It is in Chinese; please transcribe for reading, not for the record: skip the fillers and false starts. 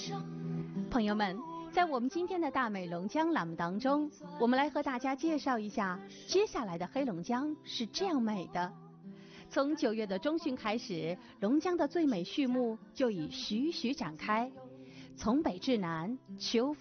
朋友们，在我们今天的大美龙江栏目当中，我们来和大家介绍一下接下来的黑龙江是这样美的。从9月的中旬开始，龙江的最美序幕就已徐徐展开，从北至南，秋风